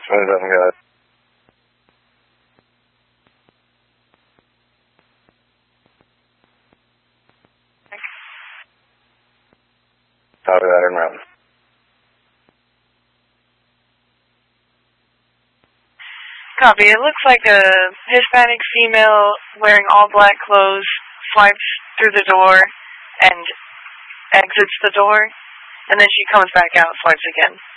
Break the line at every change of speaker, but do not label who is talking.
It doesn't get it. Copy that in route.
Copy. It looks like a Hispanic female wearing all black clothes swipes through the door and exits the door, and then she comes back out and swipes again.